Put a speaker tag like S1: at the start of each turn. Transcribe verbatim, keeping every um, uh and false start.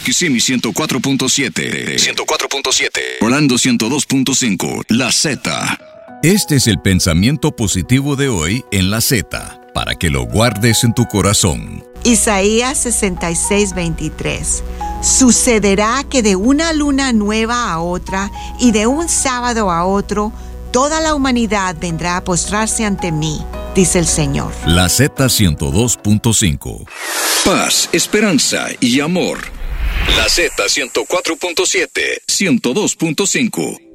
S1: Kissimmee ciento cuatro punto siete. ciento cuatro punto siete. Orlando ciento dos punto cinco. La Z.
S2: Este es el pensamiento positivo de hoy en La Z, para que lo guardes en tu corazón.
S3: Isaías sesenta y seis, veintitrés. Sucederá que de una luna nueva a otra y de un sábado a otro, toda la humanidad vendrá a postrarse ante mí, dice el Señor.
S2: La Z ciento dos punto cinco.
S1: Paz, esperanza y amor. La Z ciento cuatro punto siete. ciento dos punto cinco.